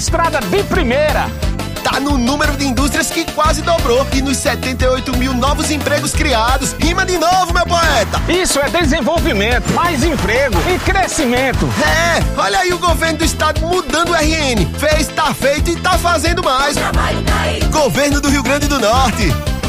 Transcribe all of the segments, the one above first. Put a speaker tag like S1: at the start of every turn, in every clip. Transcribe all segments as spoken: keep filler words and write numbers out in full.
S1: Estrada de primeira.
S2: Tá no número de indústrias que quase dobrou e nos setenta e oito mil novos empregos criados. Rima de novo, meu poeta.
S1: Isso é desenvolvimento, mais emprego e crescimento.
S2: É, olha aí o governo do estado mudando o R N. Fez, tá feito e tá fazendo mais.
S3: Trabalho tá aí.
S2: Governo do Rio Grande do Norte.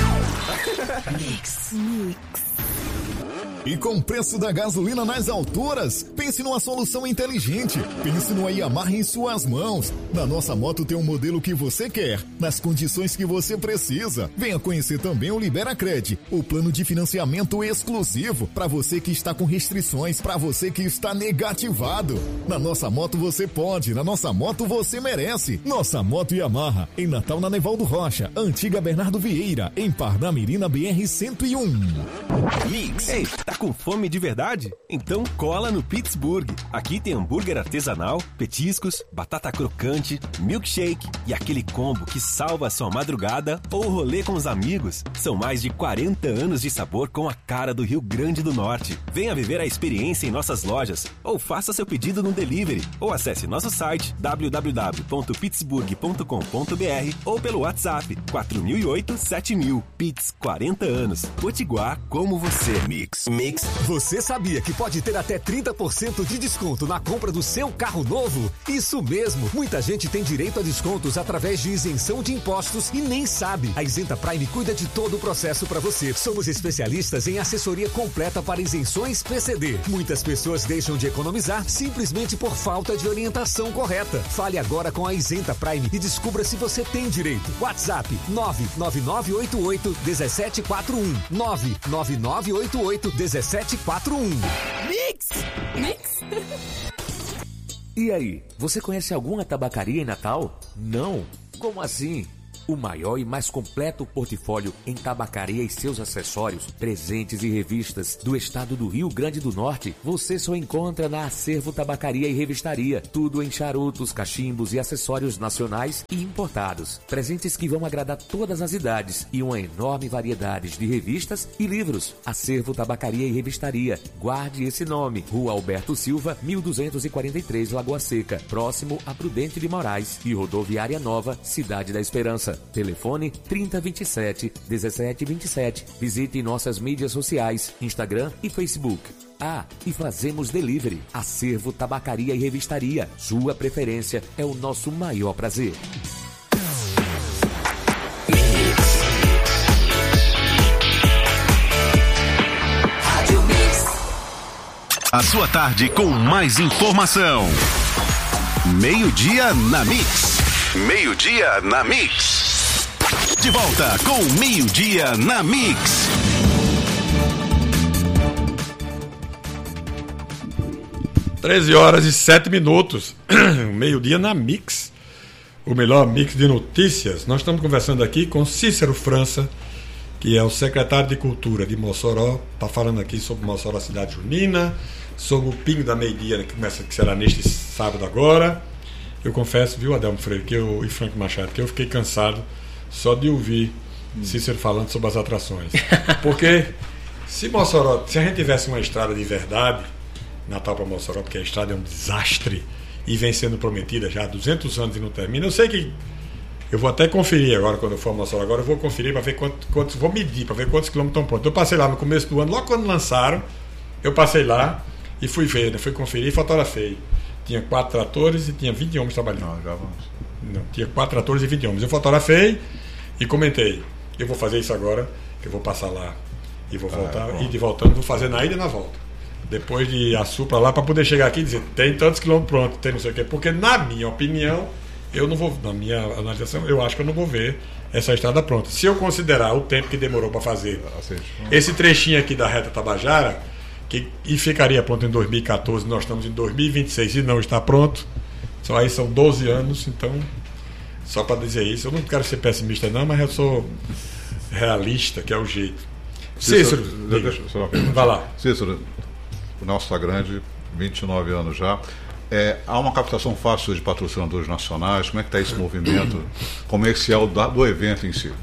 S3: Mix, mix.
S4: E com o preço da gasolina nas alturas, pense numa solução inteligente. Pense no Yamaha em suas mãos. Na nossa moto tem um modelo que você quer, nas condições que você precisa. Venha conhecer também o Liberacred, o plano de financiamento exclusivo para você que está com restrições, para você que está negativado. Na nossa moto você pode, na nossa moto você merece. Nossa Moto Yamaha, em Natal na Nevaldo Rocha, Antiga Bernardo Vieira, em Parnamirim na B R cento e um.
S5: Mix. Ei, tá com fome de verdade? Então cola no Pittsburgh. Aqui tem hambúrguer artesanal, petiscos, batata crocante, milkshake e aquele combo que salva a sua madrugada ou rolê com os amigos. São mais de quarenta anos de sabor com a cara do Rio Grande do Norte. Venha viver a experiência em nossas lojas ou faça seu pedido no delivery ou acesse nosso site w w w ponto pittsburgh ponto com ponto b r ou pelo WhatsApp quatro mil e oito, sete mil. Pitts, quarenta anos. Potiguar como você.
S6: Mix. Mix. Você sabia que pode ter até trinta por cento de desconto na compra do seu carro novo? Isso mesmo. Muita gente tem direito a descontos através de isenção de impostos e nem sabe. A Isenta Prime cuida de todo o processo para você. Somos especialistas em assessoria completa para isenções P C D. Muitas pessoas deixam de economizar simplesmente por falta de orientação correta. Fale agora com a Isenta Prime e descubra se você tem direito. WhatsApp nove nove nove oito oito um sete quatro um nove nove nove oito oito um sete quatro um.
S3: Mix! Mix!
S7: E aí, você conhece alguma tabacaria em Natal? Não? Como assim? O maior e mais completo portfólio em tabacaria e seus acessórios, presentes e revistas do estado do Rio Grande do Norte, você só encontra na Acervo Tabacaria e Revistaria. Tudo em charutos, cachimbos e acessórios nacionais e importados. Presentes que vão agradar todas as idades e uma enorme variedade de revistas e livros. Acervo Tabacaria e Revistaria. Guarde esse nome. Rua Alberto Silva, mil duzentos e quarenta e três, Lagoa Seca, próximo a Prudente de Moraes e Rodoviária Nova, Cidade da Esperança. Telefone trinta, vinte e sete, dezessete, vinte e sete. Visite nossas mídias sociais, Instagram e Facebook. Ah, e fazemos delivery. Acervo Tabacaria e Revistaria. Sua preferência é o nosso maior prazer.
S8: A sua tarde com mais informação. Meio-dia na Mix. Meio-dia na Mix. De volta com Meio-dia na Mix.
S9: treze horas e sete minutos. Meio-dia na Mix. O melhor mix de notícias. Nós estamos conversando aqui com Cícero França, que é o secretário de Cultura de Mossoró. Está falando aqui sobre Mossoró, cidade junina, sobre o Pingo da Meio-Dia, que começa, que será neste sábado agora. Eu confesso, viu, Adelmo Freire, que eu, e Franco Machado, que eu fiquei cansado só de ouvir hum. Cícero falando sobre as atrações. Porque se Mossoró, se a gente tivesse uma estrada de verdade, Natal para Mossoró, porque a estrada é um desastre e vem sendo prometida já há duzentos anos e não termina. Eu sei que eu vou até conferir agora, quando eu for a Mossoró, agora eu vou conferir para ver quantos, quantos, vou medir para ver quantos quilômetros estão prontos. Eu passei lá no começo do ano, logo quando lançaram, eu passei lá e fui ver, né? Fui conferir e fotografei. Tinha quatro tratores e tinha vinte homens trabalhando. Não, já vamos. Não, tinha quatro tratores e vinte homens. Eu fotografei e comentei. Eu vou fazer isso agora, que eu vou passar lá e vou ah, voltar. É, e de voltando, vou fazer na ida e na volta. Depois de Açu para lá, para poder chegar aqui e dizer, tem tantos quilômetros prontos, tem não sei o quê. Porque, na minha opinião, eu não vou, na minha analisação, eu acho que eu não vou ver essa estrada pronta. Se eu considerar o tempo que demorou para fazer esse trechinho aqui da reta Tabajara, que e ficaria pronto em dois mil e catorze, nós estamos em dois mil e vinte e seis e não está pronto. Só aí são doze anos, então, só para dizer isso, eu não quero ser pessimista não, mas eu sou realista, que é o jeito. Cícero,
S10: Cícero deixa, só
S9: vai lá.
S10: Cícero, o nosso está grande, vinte e nove anos já. É, há uma captação fácil de patrocinadores nacionais? Como é que está esse movimento comercial da, do evento em si?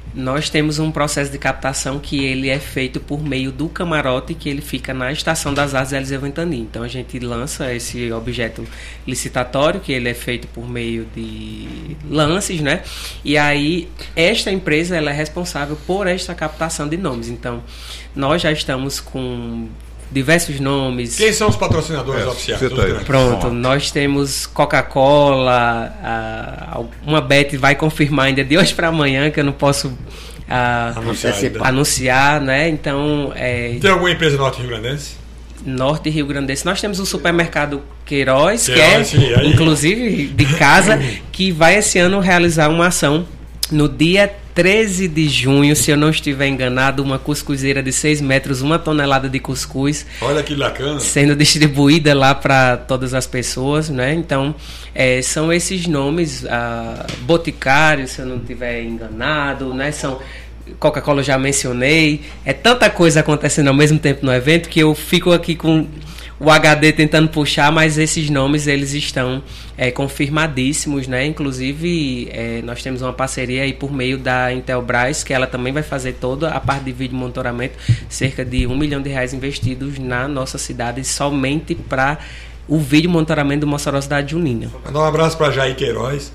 S11: Nós temos um processo de captação que ele é feito por meio do camarote, que ele fica na Estação das Artes Eliseu Ventani. Então a gente lança esse objeto licitatório, que ele é feito por meio de lances, né? E aí esta empresa ela é responsável por esta captação de nomes. Então nós já estamos com diversos nomes.
S9: Quem são os patrocinadores
S10: é,
S9: oficiais?
S10: Tá
S11: Pronto, nós temos Coca-Cola, a, uma Bet vai confirmar ainda de hoje para amanhã, que eu não posso a,
S9: anunciar,
S11: anunciar, né? Então, é,
S9: tem alguma empresa norte-rio-grandense?
S11: Norte Rio Grandense. Nós temos o supermercado Queiroz,
S9: Queiroz
S11: que é,
S9: sim, aí.
S11: inclusive, de casa, que vai esse ano realizar uma ação no dia treze de junho, se eu não estiver enganado, uma cuscuzeira de seis metros, uma tonelada de cuscuz.
S9: Olha que bacana.
S11: Sendo distribuída lá para todas as pessoas, né? Então, é, são esses nomes, ah, Boticário, se eu não estiver enganado, né? São Coca-Cola, eu já mencionei. É tanta coisa acontecendo ao mesmo tempo no evento que eu fico aqui com o H D tentando puxar, mas esses nomes eles estão é, confirmadíssimos, né? Inclusive é, nós temos uma parceria aí por meio da Intelbras, que ela também vai fazer toda a parte de vídeo monitoramento, cerca de um milhão de reais investidos na nossa cidade somente para o vídeo monitoramento do Mossoró Cidade Junina.
S9: Mandar um abraço para Jair Queiroz.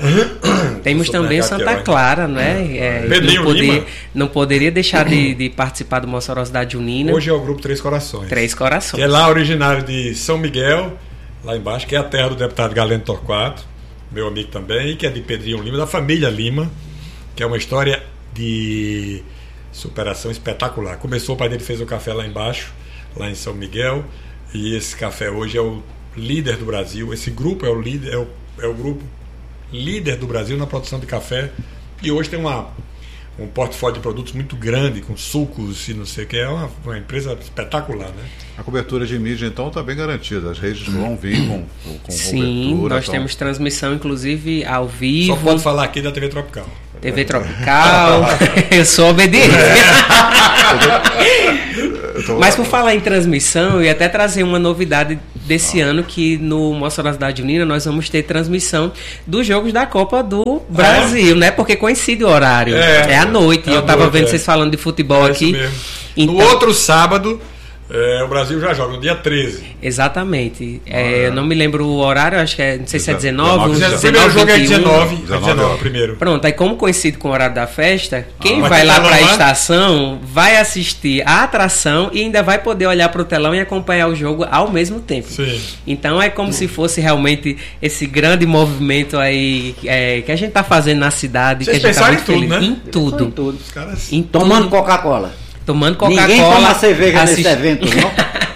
S11: Temos também o Santa
S9: Queiroz.
S11: Clara, né? É,
S9: Pedrinho
S11: não, poder,
S9: Lima.
S11: não poderia deixar de, de participar do Mossoró Cidade Junina.
S9: Hoje é o grupo Três Corações.
S11: Três Corações.
S9: Que é lá originário de São Miguel, lá embaixo, que é a terra do deputado Galeno Torquato, meu amigo também, que é de Pedrinho Lima, da família Lima, que é uma história de superação espetacular. Começou, o pai dele fez o café lá embaixo, lá em São Miguel, e esse café hoje é o líder do Brasil. Esse grupo é o líder, é o, é o grupo líder do Brasil na produção de café, e hoje tem uma, um portfólio de produtos muito grande, com sucos e não sei o que, é uma, uma empresa espetacular, né?
S10: A cobertura de mídia, então, está bem garantida, as redes vão vir com, com
S11: Sim,
S10: cobertura.
S11: nós
S10: então...
S11: temos transmissão, inclusive, ao vivo.
S9: Só pode falar aqui da T V Tropical.
S11: T V Tropical, eu sou obediente. Mas por falar em transmissão, eu ia até trazer uma novidade desse ah. ano, que no Mossoró Cidade Junina nós vamos ter transmissão dos jogos da Copa do Brasil, ah. né? Porque coincide o horário, é, é à noite. É eu estava vendo é. vocês falando de futebol é aqui. Então,
S9: no outro sábado, é, o Brasil já joga, no dia treze.
S11: Exatamente. É, ah, é. Eu não me lembro o horário, acho que é, não sei se é dezenove.
S9: dezenove, dezenove, dezenove, o primeiro jogo é dezenove. dezenove, primeiro.
S11: Pronto, aí como coincide com o horário da festa, quem ah, vai lá para a estação vai assistir a atração e ainda vai poder olhar para o telão e acompanhar o jogo ao mesmo tempo.
S9: Sim.
S11: Então é como se fosse realmente esse grande movimento aí é, que a gente está fazendo na cidade.
S9: Vocês
S11: que a gente tá muito
S9: em tudo,
S11: feliz.
S9: né?
S11: Em tudo.
S12: Em tudo.
S9: Os caras...
S12: em Tomando Coca-Cola.
S11: Tomando Coca-Cola.
S12: Ninguém toma cerveja assist... nesse evento, não?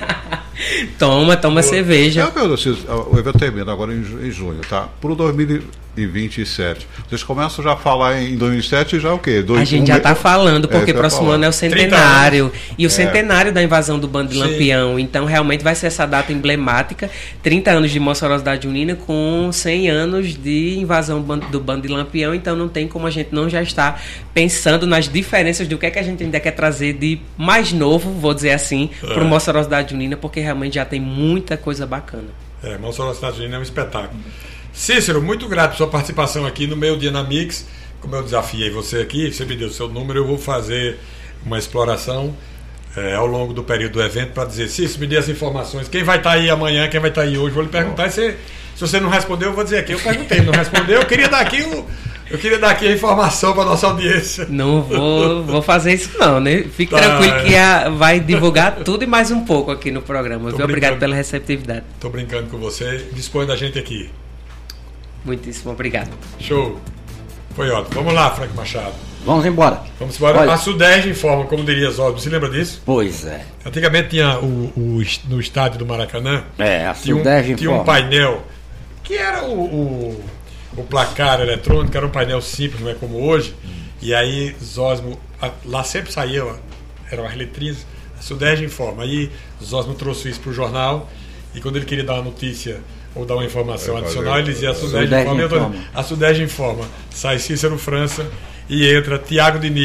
S11: toma, toma o... cerveja.
S10: É, meu Deus, o evento termina agora em, em junho, tá? Para o dois mil e vinte e sete. Vocês começam já a falar em dois mil e sete já o quê? Dois,
S11: a gente
S10: um
S11: já
S10: me...
S11: está falando, porque é, próximo ano é o centenário. E o
S10: é.
S11: centenário da invasão do Bando de Lampião. Então, realmente vai ser essa data emblemática. trinta anos de Mossoró Cidade Junina com cem anos de invasão do Bando de Lampião. Então, não tem como a gente não já estar pensando nas diferenças do que é que a gente ainda quer trazer de mais novo, vou dizer assim, é. para o Mossoró Cidade Junina, porque realmente já tem muita coisa bacana.
S9: É, Mossoró Cidade Junina é um espetáculo. Cícero, muito grato por sua participação aqui no Meio Dia na Mix. Como eu desafiei você aqui, você me deu o seu número, eu vou fazer uma exploração é, ao longo do período do evento para dizer, Cícero, me dê as informações, quem vai estar aí amanhã, quem vai estar aí hoje, vou lhe perguntar, e você, se você não respondeu, eu vou dizer aqui, eu perguntei, não respondeu, eu queria dar aqui o... Eu queria dar aqui a informação para a nossa audiência.
S11: Não vou, vou fazer isso não, né? Fique tá, tranquilo
S9: é.
S11: que a, vai divulgar tudo e mais um pouco aqui no programa. Viu? Obrigado pela receptividade.
S9: Estou brincando com você. Dispõe da gente aqui.
S11: Muitíssimo obrigado.
S9: Show. Foi ótimo. Vamos lá, Frank Machado.
S12: Vamos embora.
S9: Vamos embora.
S12: Olha.
S9: A Sudeste informa, como diria Oswaldo. Você lembra disso?
S12: Pois é.
S9: Antigamente tinha o, o, no estádio do Maracanã.
S12: É, a
S9: tinha um,
S12: Sudeste
S9: tinha um painel que era o... o O placar eletrônico era um painel simples, não é como hoje. E aí, Zosmo, lá sempre saía, eram as letrinhas, a Sudeste informa. Aí, Zosmo trouxe isso para o jornal. E quando ele queria dar uma notícia ou dar uma informação é, adicional, ele dizia: a Sudeste, Sudeste informa. informa. A Sudeste informa. Sai Cícero França e entra Tiago Diniz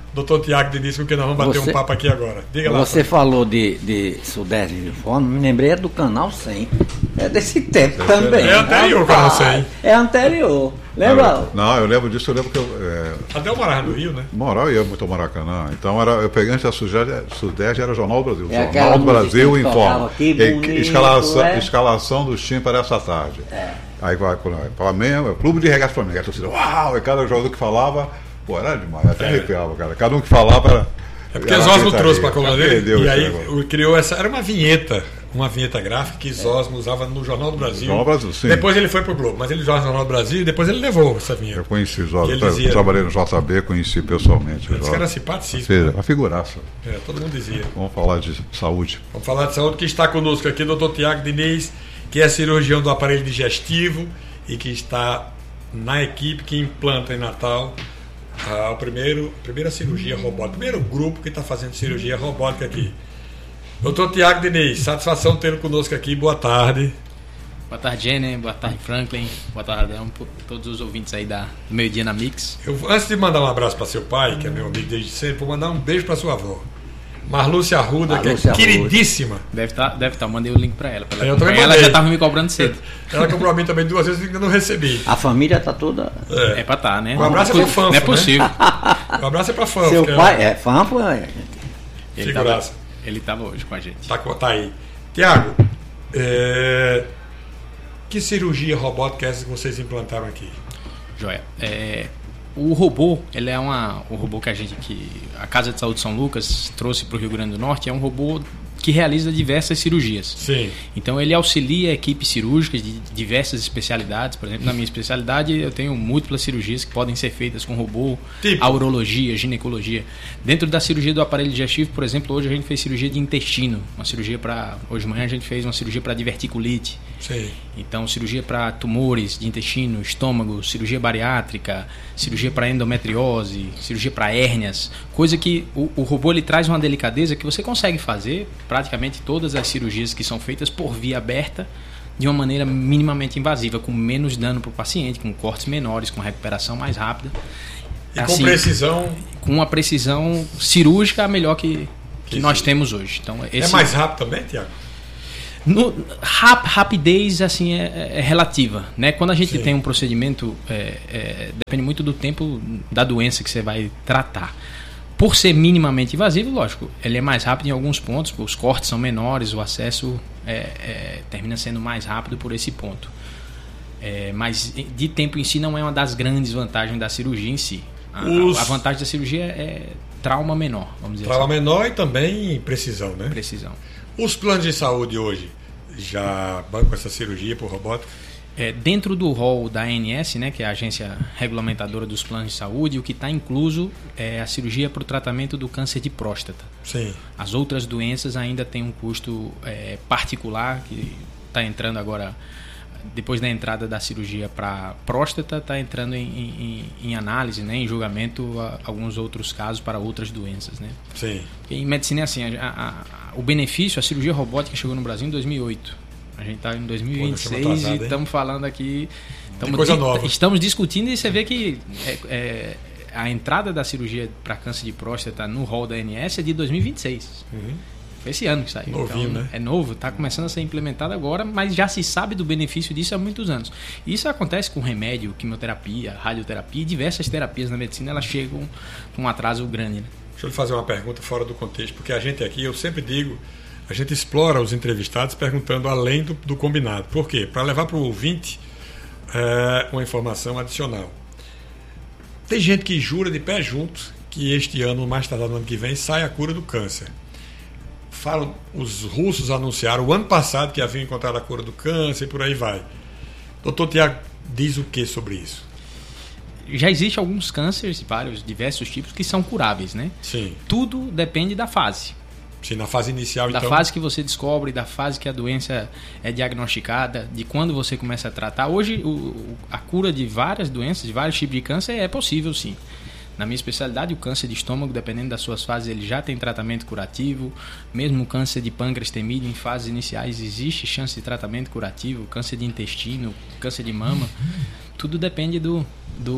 S9: doutor Tiago Diniz, com quem nós vamos bater
S12: Você-
S9: um papo aqui agora. Diga lá.
S12: Você falou de, de Sudeste de Fome, me lembrei é do Canal cem. É desse tempo também.
S9: É anterior ao Canal cem.
S12: É anterior. Lembra?
S10: Não, eu lembro disso, eu lembro que eu. É,
S9: Até eu morava no Rio, né?
S10: Moral ia muito ao Maracanã. Então era, eu peguei antes da Sudeste, Sudeste era Jornal do Brasil.
S12: É aquela
S10: Jornal do Brasil
S12: musiquinha que
S10: informa.
S12: tocava aqui,
S10: E-
S12: bonito,
S10: escalação,
S12: é?
S10: escalação dos times para essa tarde.
S12: É.
S10: Aí vai para Flamengo, Clube de Regatas Flamengo. Aí a torcida, uau! E cada jogador que falava, pô, era demais, até
S9: É.
S10: arrepiava, cara. Cada um que falava era.
S9: É porque Zosmo trouxe para a coluna dele
S10: Perdeu
S9: e
S10: esse
S9: aí
S10: negócio.
S9: o- criou essa. Era uma vinheta, uma vinheta gráfica que Zosmo usava no Jornal do Brasil.
S10: Jornal do Brasil, sim.
S9: Depois ele foi pro Globo, mas ele usava no Jornal do Brasil e depois ele levou essa vinheta.
S10: Eu conheci os
S9: E ele
S10: olhos,
S9: dizia-
S10: trabalhei no J B, conheci pessoalmente.
S9: Esse cara é simpaticíssimo.
S10: Fez uma figuraça.
S9: É, todo mundo dizia.
S10: Vamos falar de saúde.
S9: Vamos falar de saúde, que está conosco aqui, doutor Tiago Diniz, que é cirurgião do aparelho digestivo e que está na equipe que implanta em Natal a primeiro, primeira cirurgia robótica, primeiro grupo que está fazendo cirurgia robótica aqui. doutor Tiago Diniz, satisfação tê-lo conosco aqui, boa tarde.
S13: Boa tarde, Jenner. Boa tarde, Franklin. Boa tarde, Adão. Por todos os ouvintes aí da do Meio Dia na Mix.
S9: Eu, antes de mandar um abraço para seu pai, que é meu amigo desde sempre, vou mandar um beijo para sua avó, Marlúcia Arruda,
S13: Marlúcia
S9: que é
S13: Arruda.
S9: queridíssima.
S13: Deve estar, deve estar. Mandei o link pra ela. Pra ela,
S9: Eu também
S13: acompanhar. Ela
S9: mandei.
S13: já estava me cobrando cedo.
S9: Ela comprou a mim também duas vezes e ainda não recebi.
S12: A família tá toda.
S9: É,
S13: é pra estar, né?
S9: Um abraço é pra Fanfo,
S13: Não é possível.
S9: né? Um abraço é pra Fanfo.
S12: Seu
S9: que
S12: pai é Fanfo, é.
S13: Ele
S9: Figuraça.
S13: tava, ele tava hoje com a gente.
S9: Tá, co- tá aí. Tiago, é, que cirurgia robótica é essa que vocês implantaram aqui?
S13: Joia. É, o robô, ele é uma, o robô que a gente, que a Casa de Saúde São Lucas trouxe para o Rio Grande do Norte, é um robô que realiza diversas cirurgias.
S9: Sim.
S13: Então ele auxilia equipes cirúrgicas de diversas especialidades. Por exemplo, na minha especialidade eu tenho múltiplas cirurgias que podem ser feitas com robô,
S9: Tipo?
S13: a urologia, ginecologia. Dentro da cirurgia do aparelho digestivo, por exemplo, hoje a gente fez cirurgia de intestino, uma cirurgia para hoje de manhã a gente fez uma cirurgia para diverticulite.
S9: Sim.
S13: Então, cirurgia para tumores de intestino, estômago, cirurgia bariátrica, cirurgia para endometriose, cirurgia para hérnias, coisa que o, o robô ele traz uma delicadeza que você consegue fazer praticamente todas as cirurgias que são feitas por via aberta de uma maneira minimamente invasiva, com menos dano para o paciente, com cortes menores, com recuperação mais rápida.
S9: E com precisão...
S13: Com uma precisão cirúrgica a melhor que, que,
S9: Que
S13: nós
S9: sim.
S13: temos hoje. Então,
S9: É
S13: esse,
S9: mais rápido também, Tiago?
S13: no, rap, rapidez assim é, é relativa, né? Quando a gente
S9: Sim.
S13: tem um procedimento é, é, depende muito do tempo da doença que você vai tratar. Por ser minimamente invasivo, lógico, ele é mais rápido em alguns pontos, os cortes são menores, o acesso é, é, termina sendo mais rápido por esse ponto. É, mas de tempo em si não é uma das grandes vantagens da cirurgia em si. A,
S9: Os-
S13: a vantagem da cirurgia é trauma menor, vamos dizer
S9: Trauma
S13: assim.
S9: menor e também precisão, né?
S13: Precisão.
S9: Os planos de saúde hoje já bancam essa cirurgia por robótica?
S13: É, dentro do rol da A N S, né, que é a agência regulamentadora dos planos de saúde, o que está incluso é a cirurgia para o tratamento do câncer de próstata.
S9: Sim.
S13: As outras doenças ainda têm um custo é, particular, que está entrando agora, depois da entrada da cirurgia para próstata, está entrando em, em, em análise, né, em julgamento, a, alguns outros casos para outras doenças. Né?
S9: Sim.
S13: Porque em medicina é assim, a, a, a, o benefício, a cirurgia robótica chegou no Brasil em dois mil e oito. A gente está em dois mil e vinte e seis
S9: Pô, nós estamos
S13: e estamos falando aqui... Estamos,
S9: coisa
S13: di-
S9: nova.
S13: estamos discutindo e você vê que é, é, a entrada da cirurgia para câncer de próstata no rol da A N S é de dois mil e vinte e seis.
S9: Uhum.
S13: Foi esse ano que saiu.
S9: Novinho,
S13: então,
S9: né?
S13: É novo, está começando a ser implementado agora, mas já se sabe do benefício disso há muitos anos. Isso acontece com remédio, quimioterapia, radioterapia e diversas terapias na medicina, elas chegam com um atraso grande. Né?
S9: Deixa eu lhe fazer uma pergunta fora do contexto, porque a gente aqui, eu sempre digo, a gente explora os entrevistados perguntando além do, do combinado. Por quê? Para levar para o ouvinte é, uma informação adicional. Tem gente que jura de pé junto que este ano, mais tardar no ano que vem, sai a cura do câncer. Falam, os russos anunciaram o ano passado que haviam encontrado a cura do câncer e por aí vai. Doutor Tiago diz o que sobre isso?
S13: Já existem alguns cânceres, vários, diversos tipos, que são curáveis, né?
S9: Sim.
S13: Tudo depende da fase.
S9: Sim, na fase inicial,
S13: Da
S9: então...
S13: fase que você descobre, da fase que a doença é diagnosticada, de quando você começa a tratar. Hoje, o, o- a cura de várias doenças, de vários tipos de câncer, é possível, sim. Na minha especialidade, o câncer de estômago, dependendo das suas fases, ele já tem tratamento curativo. Mesmo o câncer de pâncreas temíleo, em fases iniciais, existe chance de tratamento curativo. Câncer de intestino, câncer de mama, tudo depende do, do,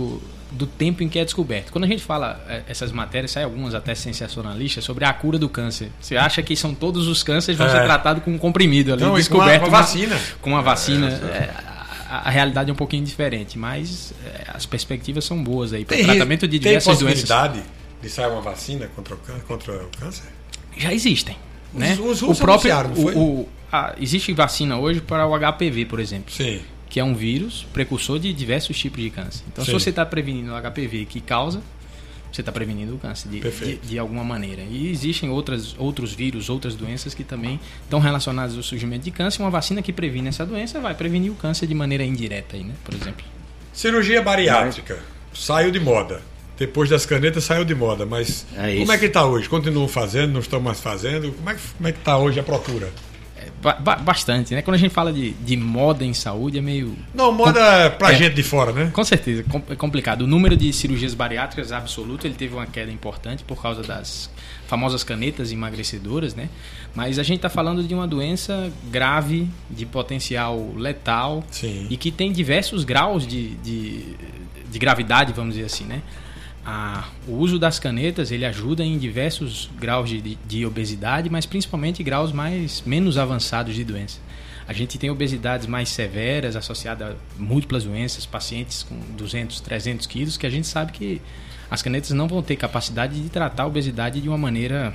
S13: do tempo em que é descoberto. Quando a gente fala é, essas matérias, sai algumas até sensacionalistas sobre a cura do câncer. Você acha que são todos os cânceres vão é. ser tratados com um comprimido ali,
S9: não,
S13: descoberto
S9: com uma, uma vacina.
S13: Com uma vacina. É, é, a, a realidade é um pouquinho diferente, mas é, as perspectivas são boas aí para o tratamento de diversas
S9: doenças. Tem possibilidade de sair uma vacina contra o, contra o câncer?
S13: Já existem.
S9: Os,
S13: né?
S9: os
S13: o próprio
S9: não foi?
S13: O, o, a, existe vacina hoje para o H P V, por exemplo.
S9: Sim.
S13: Que é um vírus precursor de diversos tipos de câncer. Então, Sim. se você está prevenindo o H P V que causa, você está prevenindo o câncer de, de, de alguma maneira. E existem outras, outros vírus, outras doenças que também estão relacionadas ao surgimento de câncer. Uma vacina que previne essa doença vai prevenir o câncer de maneira indireta, aí, né? Por exemplo.
S9: Cirurgia bariátrica saiu de moda. Depois das canetas saiu de moda, mas é como é que está hoje? Continuam fazendo, não estão mais fazendo? Como é que como é que está hoje a procura?
S13: É, ba- bastante, né? Quando a gente fala de, de moda em saúde é meio...
S9: Não, moda com, pra é, gente de fora, né?
S13: Com certeza, é complicado. O número de cirurgias bariátricas absoluto, ele teve uma queda importante por causa das famosas canetas emagrecedoras, né? Mas a gente está falando de uma doença grave, de potencial letal.
S9: Sim.
S13: E que tem diversos graus de, de, de gravidade, vamos dizer assim, né? A, o uso das canetas ele ajuda em diversos graus de, de, de obesidade, mas principalmente graus mais menos avançados de doença. A gente tem obesidades mais severas associadas a múltiplas doenças, pacientes com duzentos, trezentos quilos, que a gente sabe que as canetas não vão ter capacidade de tratar a obesidade de uma maneira,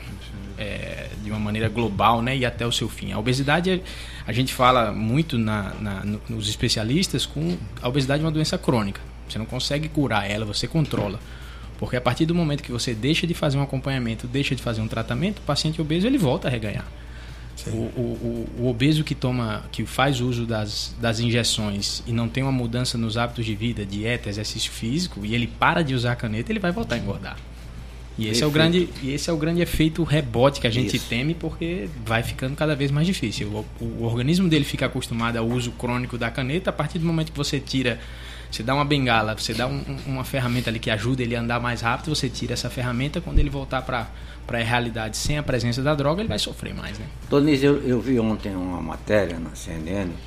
S13: é, de uma maneira global, né, e até o seu fim. A obesidade, a gente fala muito na, na, nos especialistas com a obesidade é uma doença crônica. Você não consegue curar ela, você controla. Porque a partir do momento que você deixa de fazer um acompanhamento, deixa de fazer um tratamento, o paciente obeso ele volta a reganhar. O, o, o, o obeso que toma, que faz uso das, das injeções e não tem uma mudança nos hábitos de vida, dieta, exercício físico, e ele para de usar a caneta, ele vai voltar a engordar. E esse, é o, grande, e esse é o grande efeito rebote que a gente Isso. teme, porque vai ficando cada vez mais difícil. O, o, o organismo dele fica acostumado ao uso crônico da caneta. A partir do momento que você tira, você dá uma bengala, você dá um, uma ferramenta ali que ajuda ele a andar mais rápido, você tira essa ferramenta, quando ele voltar para a realidade sem a presença da droga, ele vai sofrer mais, né?
S12: Tonis, eu, eu vi ontem uma matéria na C N N,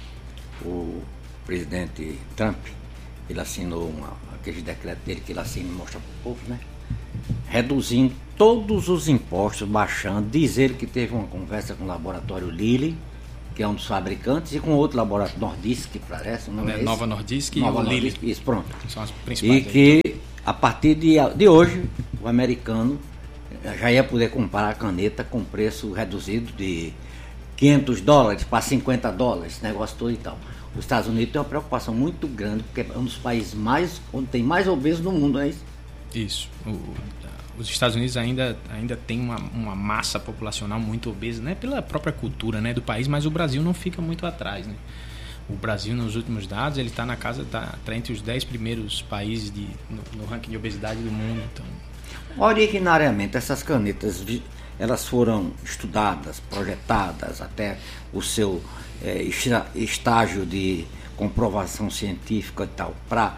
S12: o presidente Trump, ele assinou uma, aquele decreto dele que ele assina e mostra para o povo, né? Reduzindo todos os impostos, baixando, diz ele que teve uma conversa com o laboratório Lilly, que é um dos fabricantes, e com outro laboratório Nordisk, que parece, não é, é
S13: Nova Nordisk e
S12: Nova
S13: o Lilly.
S12: Isso, pronto.
S13: São as principais.
S12: E que a partir de, de hoje, o americano já ia poder comprar a caneta com preço reduzido de quinhentos dólares para cinquenta dólares, esse negócio todo e tal. Os Estados Unidos têm uma preocupação muito grande, porque é um dos países mais, onde tem mais obesos no mundo, não é isso?
S13: Isso. O, os Estados Unidos ainda, ainda tem uma, uma massa populacional muito obesa, né? Pela própria cultura, né, do país, mas o Brasil não fica muito atrás, né? O Brasil, nos últimos dados, ele está na casa, está tá entre os dez primeiros países de, no, no ranking de obesidade do mundo. Então...
S12: Originariamente, essas canetas, elas foram estudadas, projetadas até o seu é, estágio de comprovação científica e tal, para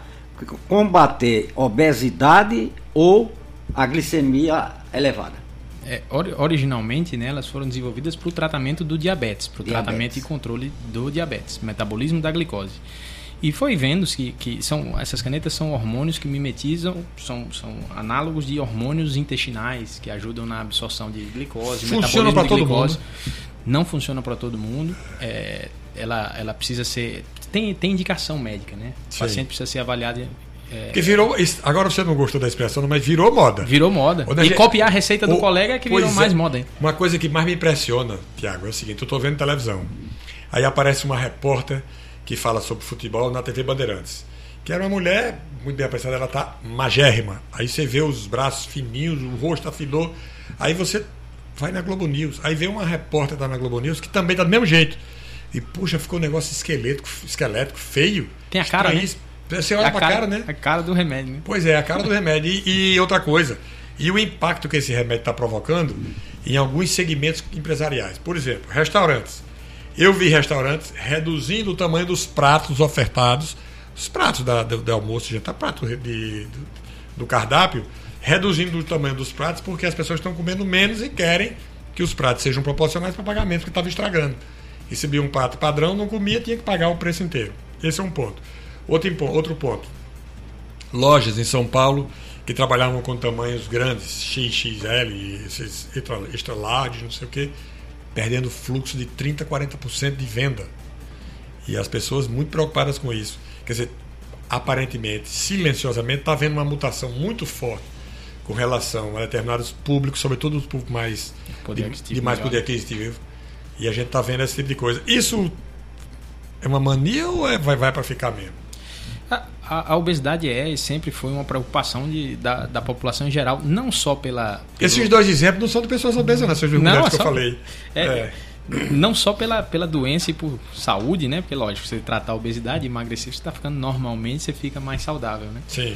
S12: combater obesidade ou a glicemia elevada.
S13: É, or, originalmente, né, elas foram desenvolvidas para o tratamento do diabetes, para o tratamento e controle do diabetes, metabolismo da glicose. E foi vendo que, que são, essas canetas são hormônios que mimetizam, são, são análogos de hormônios intestinais que ajudam na absorção de glicose,
S9: funciona para todo mundo.
S13: Não funciona para todo mundo. É, ela, ela precisa ser... Tem, tem indicação médica, né? O Sim. paciente precisa ser avaliado... É...
S9: Que virou, agora você não gostou da expressão, mas virou moda.
S13: Virou moda. E gente, copiar a receita do o, colega é que virou mais é, moda. Hein?
S9: Uma coisa que mais me impressiona, Tiago, é o seguinte: eu estou vendo televisão. Aí aparece uma repórter que fala sobre futebol na T V Bandeirantes. Que era uma mulher, muito bem apreciada, ela está magérrima. Aí você vê os braços fininhos, o rosto afilou. Aí você vai na Globo News. Aí vê uma repórter tá na Globo News que também está do mesmo jeito. E, puxa, ficou um negócio esquelético, esquelético feio.
S13: Tem a cara, né?
S9: Você olha é pra cara, cara, né?
S13: A cara do remédio, né?
S9: Pois é, a cara do remédio. E, e outra coisa, e o impacto que esse remédio está provocando em alguns segmentos empresariais. Por exemplo, restaurantes. Eu vi restaurantes reduzindo o tamanho dos pratos ofertados, os pratos da, do, do almoço, já está prato de, de, do cardápio, reduzindo o tamanho dos pratos porque as pessoas estão comendo menos e querem que os pratos sejam proporcionais para o pagamento que estava estragando. Recebia um prato padrão, não comia, tinha que pagar o preço inteiro. Esse é um ponto. Outro, outro ponto. lojas em São Paulo que trabalhavam com tamanhos grandes, X X L, esses extra, extra large, não sei o quê, perdendo fluxo de trinta por cento, quarenta por cento de venda. E as pessoas muito preocupadas com isso. Quer dizer, aparentemente, silenciosamente, está havendo uma mutação muito forte com relação a determinados públicos, sobretudo os públicos mais,
S13: poder
S9: de, de mais poder aquisitivo. E a gente está vendo esse tipo de coisa. Isso é uma mania ou é, vai, vai para ficar mesmo?
S13: A, a, a obesidade é e sempre foi uma preocupação de, da, da população em geral, não só pela... Pelo...
S9: Esses dois exemplos não são de pessoas obesas, não, esses não, que eu falei.
S13: É, é. Não só pela, pela doença e por saúde, né? Porque, lógico, você tratar a obesidade, emagrecer, você está ficando normalmente, você fica mais saudável, né?
S9: Sim.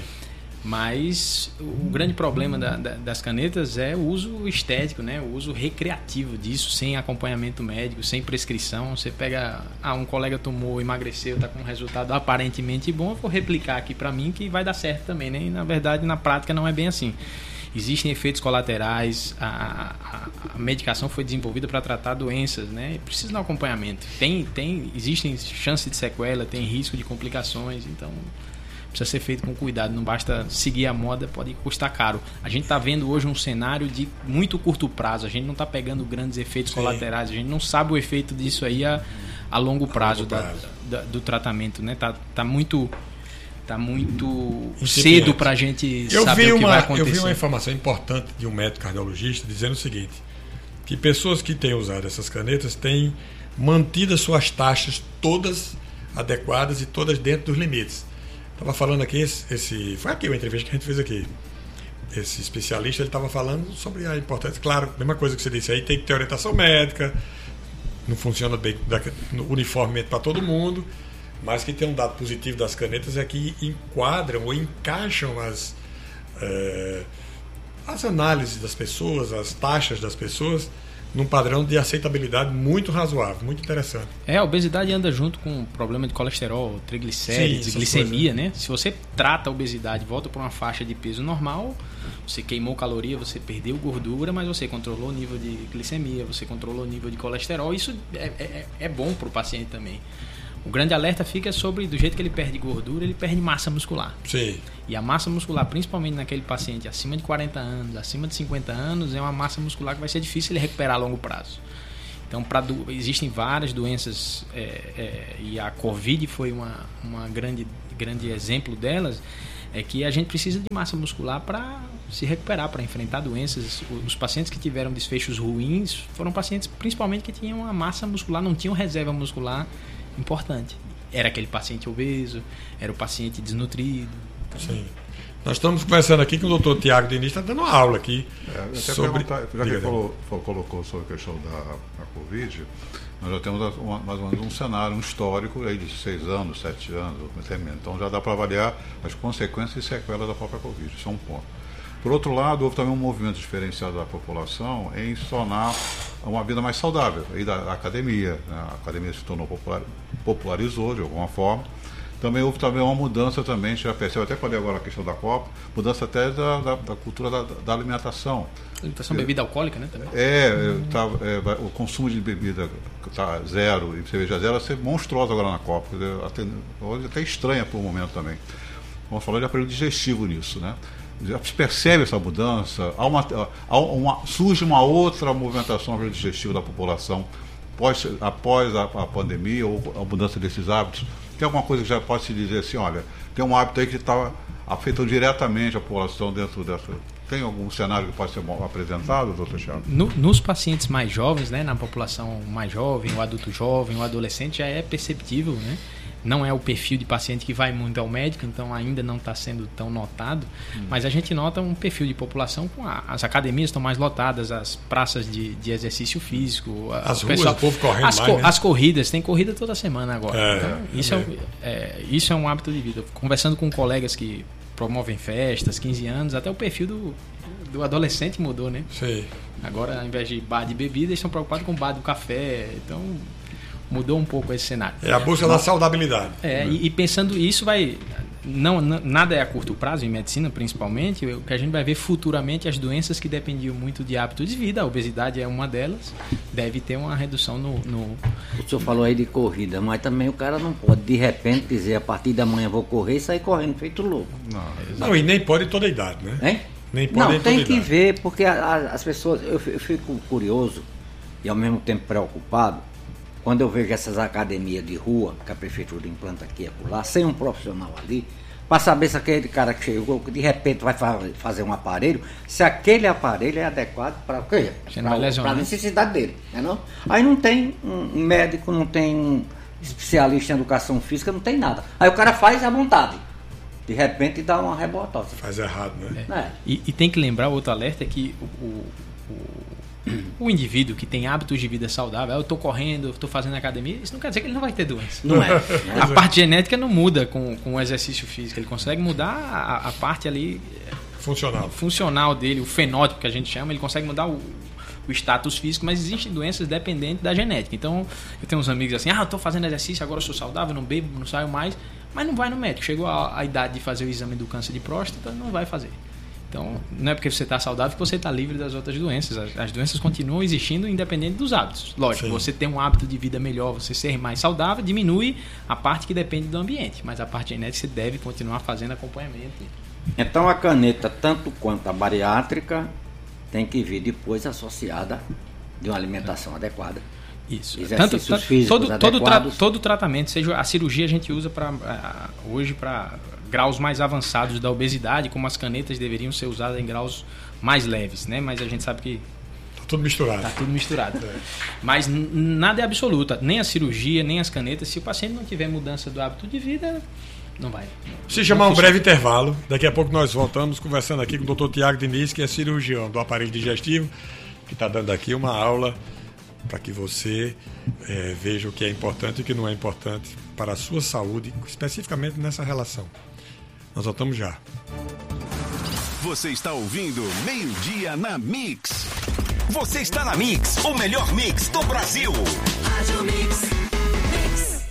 S13: Mas o grande problema da, da, das canetas é o uso estético, né? O uso recreativo disso, sem acompanhamento médico, sem prescrição. Você pega, ah, um colega tomou, emagreceu, está com um resultado aparentemente bom, eu vou replicar aqui para mim que vai dar certo também, né? E, na verdade, na prática não é bem assim. Existem efeitos colaterais, a, a, a medicação foi desenvolvida para tratar doenças, né? Precisa de um acompanhamento. Tem, tem, existem chances de sequela, tem risco de complicações, então... precisa ser feito com cuidado, não basta seguir a moda, pode custar caro. A gente está vendo hoje um cenário de muito curto prazo, a gente não está pegando grandes efeitos Sim. colaterais, a gente não sabe o efeito disso aí a, a longo prazo, a longo prazo. Da, da, do tratamento, né? Tá, tá muito, tá muito cedo para a gente
S9: eu
S13: saber
S9: vi
S13: o que
S9: uma,
S13: vai acontecer.
S9: Eu vi uma informação importante de um médico cardiologista dizendo o seguinte, que pessoas que têm usado essas canetas têm mantido as suas taxas todas adequadas e todas dentro dos limites. Estava falando aqui, esse, esse foi aqui uma entrevista que a gente fez aqui. Esse especialista ele estava falando sobre a importância. Claro, mesma coisa que você disse aí, tem que ter orientação médica, não funciona bem uniformemente para todo mundo, mas que tem um dado positivo das canetas é que enquadram ou encaixam as, é, as análises das pessoas, as taxas das pessoas, num padrão de aceitabilidade muito razoável, muito interessante.
S13: É, a obesidade anda junto com o problema de colesterol, triglicérides, Sim, glicemia, coisas, né? Se você trata a obesidade e volta para uma faixa de peso normal, você queimou caloria, você perdeu gordura, mas você controlou o nível de glicemia, você controlou o nível de colesterol, isso é, é, é bom para o paciente também. O grande alerta fica sobre, do jeito que ele perde gordura, ele perde massa muscular.
S9: Sim.
S13: E a massa muscular, principalmente naquele paciente acima de quarenta anos, acima de cinquenta anos, é uma massa muscular que vai ser difícil ele recuperar a longo prazo. Então, pra do... existem várias doenças, é, é, e a Covid foi uma, uma grande, grande exemplo delas, é que a gente precisa de massa muscular para se recuperar, para enfrentar doenças. Os pacientes que tiveram desfechos ruins foram pacientes, principalmente, que tinham uma massa muscular, não tinham reserva muscular importante. Era aquele paciente obeso, era o paciente desnutrido.
S9: Sim. Nós estamos conversando aqui com o doutor Tiago Diniz, está dando aula aqui.
S10: É, sobre... Já que ele falou, colocou sobre a questão da, da Covid, nós já temos uma, mais ou menos um cenário, um histórico aí de seis anos, sete anos, então já dá para avaliar as consequências e sequelas da própria Covid. Isso é um ponto. Por outro lado, houve também um movimento diferenciado da população em se tornar uma vida mais saudável, aí da academia, né? A academia se tornou popular, popularizou de alguma forma. Também houve também uma mudança também, a gente já percebe, até falei agora a questão da Copa, mudança até da, da, da cultura da, da alimentação.
S13: Alimentação, bebida alcoólica, né? Também.
S10: É, tá, é, o consumo de bebida tá zero e cerveja zero vai ser monstruoso agora na Copa, até, até estranha por um momento também. Vamos falar de aparelho digestivo nisso, né? Já se percebe essa mudança, há uma, há uma, surge uma outra movimentação digestiva da população após, após a, a pandemia ou a mudança desses hábitos. Tem alguma coisa que já pode se dizer assim, olha, tem um hábito aí que está afetando diretamente a população dentro dessa... Tem algum cenário que pode ser apresentado, doutor Thiago?
S13: No, nos pacientes mais jovens, né, na população mais jovem, o adulto jovem, o adolescente, já é perceptível, né? Não é o perfil de paciente que vai muito ao médico, então ainda não está sendo tão notado, hum. mas a gente nota um perfil de população com a, as academias estão mais lotadas, as praças de, de exercício físico,
S9: as
S13: o
S9: ruas,
S13: pessoal,
S9: o povo correndo
S13: as,
S9: mais,
S13: co,
S9: né?
S13: as corridas, tem corrida toda semana agora.
S9: É,
S13: então, isso, é, é, é, isso é um hábito de vida. Conversando com colegas que promovem festas, quinze anos, até o perfil do, do adolescente mudou, né?
S9: Sim.
S13: Agora, ao invés de bar de bebida, eles estão preocupados com o bar do café, então... mudou um pouco esse cenário.
S9: É a busca Mas, da saudabilidade.
S13: É, e, e pensando isso, vai não, não, nada é a curto prazo, em medicina principalmente. O que a gente vai ver futuramente, as doenças que dependiam muito de hábito de vida, a obesidade é uma delas, deve ter uma redução no, no...
S12: O senhor falou aí de corrida, mas também o cara não pode de repente dizer a partir da manhã vou correr e sair correndo feito louco.
S9: Não, não e nem pode toda a idade, né?
S12: Hein?
S9: Nem pode
S12: não,
S9: nem
S12: tem
S9: toda
S12: que
S9: idade.
S12: ver, porque a, a, as pessoas, eu, eu fico curioso e ao mesmo tempo preocupado quando eu vejo essas academias de rua que a prefeitura implanta aqui e acolá, sem um profissional ali, para saber se aquele cara que chegou, de repente vai fa- fazer um aparelho, se aquele aparelho é adequado para o quê? Para a necessidade dele, né, não? Aí não tem um médico, não tem um especialista em educação física, não tem nada. Aí o cara faz à vontade. De repente dá uma rebotada.
S9: Faz errado, né?
S13: É.
S12: É.
S13: E, e tem que lembrar, outro alerta, é que o, o, o, o indivíduo que tem hábitos de vida saudável, eu estou correndo, eu estou fazendo academia, isso não quer dizer que ele não vai ter doença.
S12: Não é.
S13: A parte genética não muda com, com o exercício físico, ele consegue mudar a, a parte ali
S9: funcional.
S13: funcional dele, o fenótipo que a gente chama, ele consegue mudar o, o status físico, mas existem doenças dependentes da genética. Então, eu tenho uns amigos assim, ah, eu estou fazendo exercício, agora eu sou saudável, não bebo, não saio mais, mas não vai no médico. Chegou a, a idade de fazer o exame do câncer de próstata, não vai fazer. Então, não é porque você está saudável que você está livre das outras doenças. As, as doenças continuam existindo independente dos hábitos. Lógico, Sim. você tem um hábito de vida melhor, você ser mais saudável, diminui a parte que depende do ambiente. Mas a parte genética você deve continuar fazendo acompanhamento.
S12: Então, a caneta, tanto quanto a bariátrica, tem que vir depois associada de uma alimentação é. adequada.
S13: Isso.
S12: Exercícios
S13: Tanto,
S12: físicos
S13: todo, todo, tra,
S12: adequados.
S13: todo tratamento, seja a cirurgia a gente usa pra, uh, hoje para graus mais avançados da obesidade, como as canetas deveriam ser usadas em graus mais leves, né? Mas a gente sabe que
S9: tá tudo misturado.
S13: Tá tudo misturado. É. Mas n- nada é absoluto, nem a cirurgia, nem as canetas. Se o paciente não tiver mudança do hábito de vida, não vai.
S9: Se chamar um breve intervalo, daqui a pouco nós voltamos conversando aqui com o doutor Tiago Diniz, que é cirurgião do aparelho digestivo, que está dando aqui uma aula para que você é, veja o que é importante e o que não é importante para a sua saúde, especificamente nessa relação. Nós voltamos já.
S8: Você está ouvindo Meio-Dia na Mix.
S14: Você está na Mix, o melhor mix do Brasil.
S3: Rádio Mix. Mix.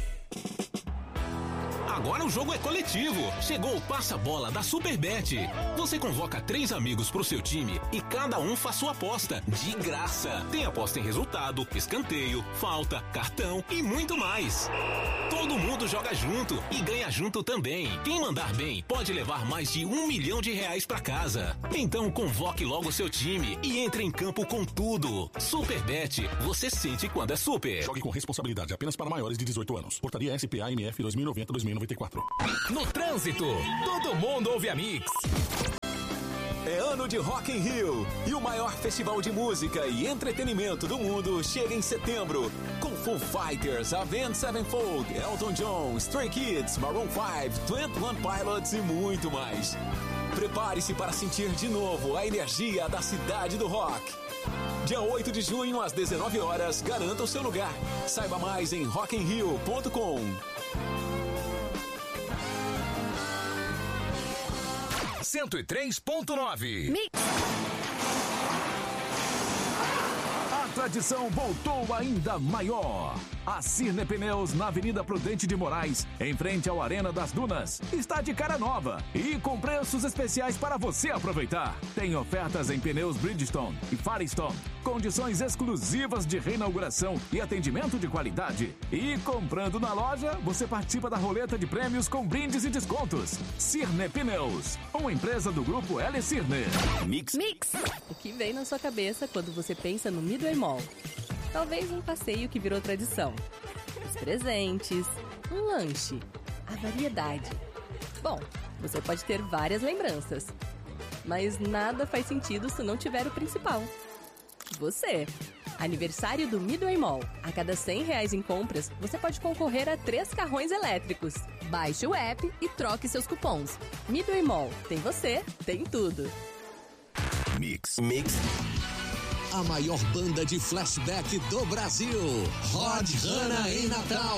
S15: Agora o jogo é coletivo. Chegou o passa-bola da Superbet. Você convoca três amigos pro seu time e cada um faz sua aposta de graça. Tem aposta em resultado, escanteio, falta, cartão e muito mais. Todo mundo joga junto e ganha junto também. Quem mandar bem pode levar mais de um milhão de reais pra casa. Então convoque logo seu time e entre em campo com tudo. Superbet, você sente quando é super.
S16: Jogue com responsabilidade apenas para maiores de dezoito anos. Portaria S P A M F dois mil e noventa a dois mil e noventa e quatro.
S14: No trânsito, todo mundo ouve a Mix. É ano de Rock in Rio e o maior festival de música e entretenimento do mundo chega em setembro com Foo Fighters, Avenged Sevenfold, Elton John, Stray Kids, Maroon five, Twenty One Pilots e muito mais. Prepare-se para sentir de novo a energia da cidade do rock. Dia oito de junho às dezenove horas, garanta o seu lugar. Saiba mais em rock in rio ponto com. cento e três ponto nove.
S3: Mix.
S17: A tradição voltou ainda maior. A Cirne Pneus, na Avenida Prudente de Moraes, em frente ao Arena das Dunas, está de cara nova e com preços especiais para você aproveitar. Tem ofertas em pneus Bridgestone e Firestone, condições exclusivas de reinauguração e atendimento de qualidade. E comprando na loja, você participa da roleta de prêmios com brindes e descontos. Cirne Pneus, uma empresa do grupo L Cirne.
S3: Mix. Mix. O que vem na sua cabeça quando você pensa no Midway Mall? Talvez um passeio que virou tradição. Os presentes, um lanche, a variedade. Bom, você pode ter várias lembranças, mas nada faz sentido se não tiver o principal. Você. Aniversário do Midway Mall. A cada cem reais em compras, você pode concorrer a três carrões elétricos. Baixe o app e troque seus cupons. Midway Mall. Tem você, tem tudo.
S14: Mix. Mix. A maior banda de flashback do Brasil. Rod Hanna em Natal.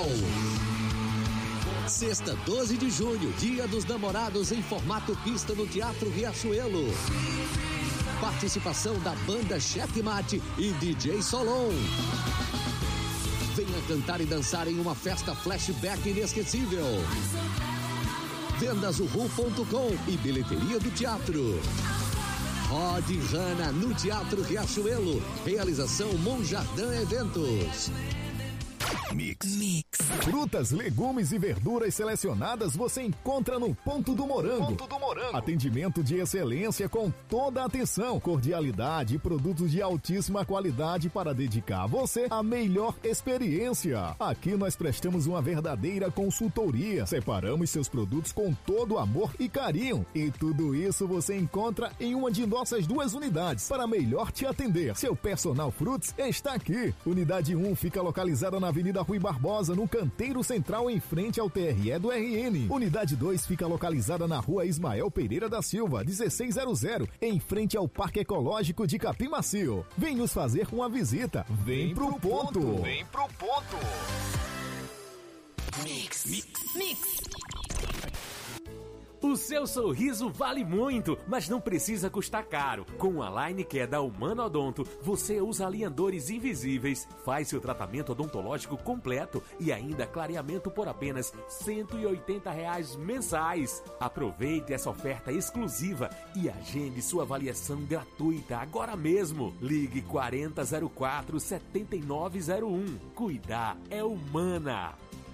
S14: Sexta, doze de junho, Dia dos Namorados em formato pista no Teatro Riachuelo. Participação da banda Checkmate e D J Solon. Venha cantar e dançar em uma festa flashback inesquecível.
S18: vendas uhu ponto com e bilheteria do teatro. Rod Rana no Teatro Riachuelo. Realização Monjardim Eventos.
S4: Mix. Mix. Frutas, legumes e verduras selecionadas você encontra no Ponto do Morango. Ponto do Morango. Atendimento de excelência com toda a atenção, cordialidade e produtos de altíssima qualidade para dedicar a você a melhor experiência. Aqui nós prestamos uma verdadeira consultoria. Separamos seus produtos com todo amor e carinho. E tudo isso você encontra em uma de nossas duas unidades para melhor te atender. Seu Personal Fruits está aqui. Unidade um fica localizada na Avenida Rui Barbosa, no canteiro central, em frente ao T R E do R N. Unidade dois fica localizada na Rua Ismael Pereira da Silva, dezesseis zero zero, em frente ao Parque Ecológico de Capim Macio. Vem nos fazer uma visita. Vem pro ponto.
S14: Vem pro ponto. Mix. Mix. Mix.
S7: O seu sorriso vale muito, mas não precisa custar caro. Com a Line Care da Humano Odonto, você usa alinhadores invisíveis, faz seu tratamento odontológico completo e ainda clareamento por apenas cento e oitenta reais mensais. Aproveite essa oferta exclusiva e agende sua avaliação gratuita agora mesmo. Ligue quarenta zero quatro, setenta e nove zero um. Cuidar é humana.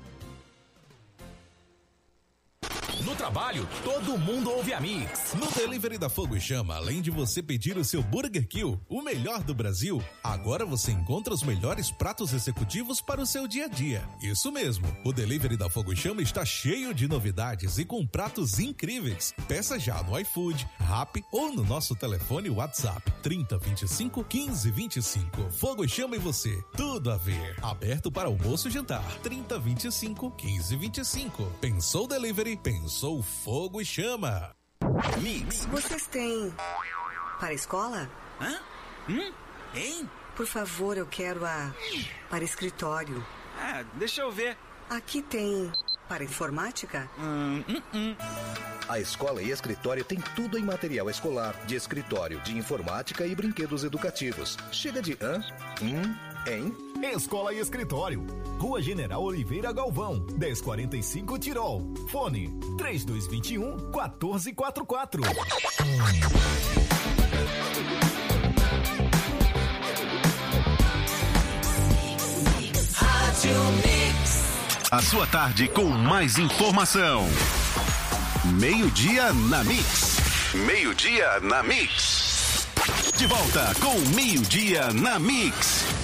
S19: No trabalho, todo mundo ouve a Mix. No Delivery da Fogo e Chama, além de você pedir o seu Burger Kill, o melhor do Brasil, agora você encontra os melhores pratos executivos para o seu dia a dia. Isso mesmo, o Delivery da Fogo e Chama está cheio de novidades e com pratos incríveis. Peça já no iFood, Rappi ou no nosso telefone WhatsApp trinta, vinte e cinco, quinze, vinte e cinco. Fogo e Chama e você, tudo a ver. Aberto para almoço e jantar, trinta, vinte e cinco, quinze, vinte e cinco. Pensou Delivery? Pensou Fogo e Chama.
S20: Mix. Vocês têm para a escola?
S21: Hã? Hum? Hein?
S20: Por favor, eu quero a para escritório.
S21: Ah, deixa eu ver.
S20: Aqui tem para informática?
S21: Hum, hum, hum.
S22: A escola e escritório tem tudo em material escolar, de escritório, de informática e brinquedos educativos. Chega de hã? Hum? Hein?
S4: Escola e Escritório. Rua General Oliveira Galvão, dez quarenta e cinco Tirol. Fone três dois dois um, quatro quatro quatro.
S8: Rádio Mix. A sua tarde com mais informação. Meio-dia na Mix. Meio-dia na Mix. De volta com Meio-dia na Mix.